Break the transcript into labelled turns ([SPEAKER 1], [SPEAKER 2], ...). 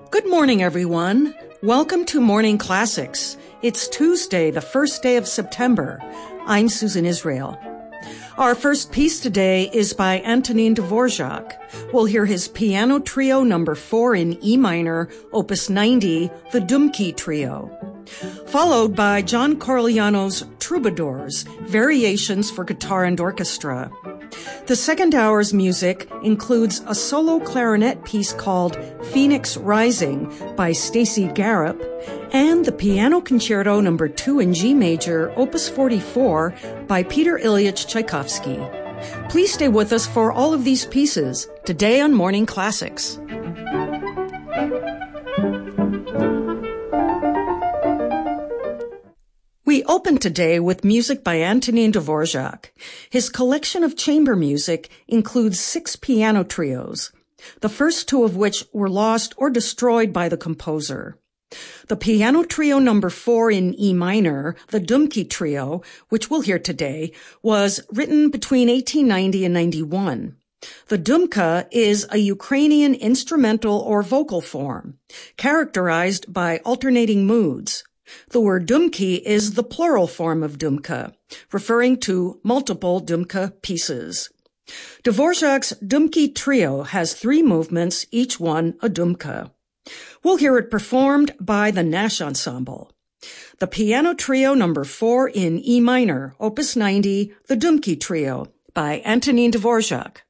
[SPEAKER 1] Good morning, everyone. Welcome to Morning Classics. It's Tuesday, the first day of September. I'm Susan Israel. Our first piece today is by Antonin Dvorak. We'll hear his Piano Trio No. 4 in E minor, Opus 90, the Dumki Trio. Followed by John Corigliano's Troubadours, Variations for Guitar and Orchestra. The second hour's music includes a solo clarinet piece called Phoenix Rising by Stacy Garrop and the Piano Concerto No. 2 in G major, Opus 44 by Peter Ilyich Tchaikovsky. Please stay with us for all of these pieces today on Morning Classics. We open today with music by Antonin Dvorak. His collection of chamber music includes 6 piano trios, the first 2 of which were lost or destroyed by the composer. The Piano Trio No. 4 in E minor, the Dumki Trio, which we'll hear today, was written between 1890 and 91. The dumka is a Ukrainian instrumental or vocal form, characterized by alternating moods. The word dumki is the plural form of dumka, referring to multiple dumka pieces. Dvorak's Dumki Trio has 3 movements, each one a dumka. We'll hear it performed by the Nash Ensemble. The Piano Trio No. 4 in E minor, Opus 90, the Dumki Trio by Antonin Dvorak.